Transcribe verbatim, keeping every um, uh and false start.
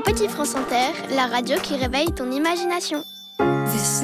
Petit France Inter, la radio qui réveille ton imagination.